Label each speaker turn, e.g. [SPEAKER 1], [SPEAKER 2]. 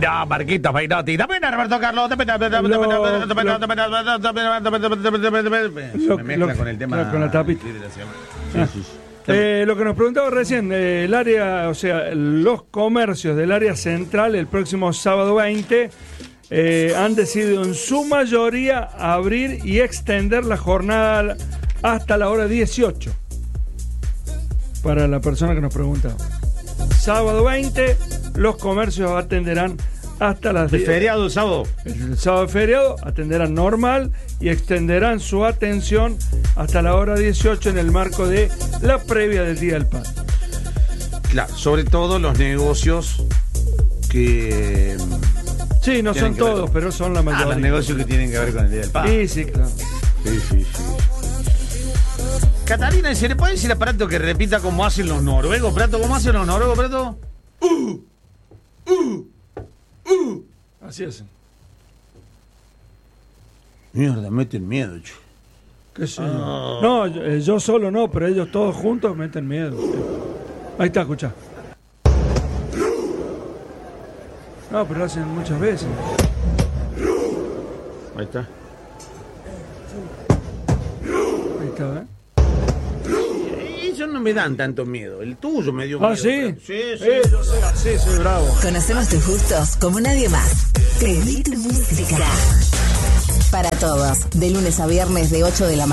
[SPEAKER 1] No, Marquitos Peinotti. También a Roberto Carlos. Me mezcla con el tema.
[SPEAKER 2] Con la tapita. Lo que nos preguntaba recién, el área, o sea, los comercios del área central el próximo sábado 20 han decidido en su mayoría abrir y extender la jornada hasta la hora 18. Para la persona que nos preguntaba. Sábado 20, los comercios atenderán hasta las 10.
[SPEAKER 1] ¿El feriado el sábado?
[SPEAKER 2] El sábado feriado atenderán normal y extenderán su atención hasta la hora 18 en el marco de la previa del Día del Padre.
[SPEAKER 1] Claro, sobre todo los negocios que...
[SPEAKER 2] Sí, no son todos, pero son la mayoría.
[SPEAKER 1] Los negocios que tienen que ver con el Día del Padre.
[SPEAKER 2] Sí, claro.
[SPEAKER 1] Sí. Catalina, ¿se le puede decir al Prato que repita como hacen los noruegos? Prato, ¿cómo hacen los noruegos, Prato?
[SPEAKER 2] Así es.
[SPEAKER 1] Mierda, meten miedo, che.
[SPEAKER 2] ¿Qué sé yo? No, yo solo no, pero ellos todos juntos meten miedo. Ahí está, escuchá. No, pero lo hacen muchas veces.
[SPEAKER 1] Ahí está.
[SPEAKER 2] Ahí está, ¿eh?
[SPEAKER 1] Ellos no me dan tanto miedo. El tuyo me dio miedo.
[SPEAKER 2] ¿Ah, sí?
[SPEAKER 1] Sí.
[SPEAKER 2] Yo soy así, soy bravo.
[SPEAKER 3] Conocemos tus gustos como nadie más. Pedí tu música. Para todos, de lunes a viernes de 8 de la mañana.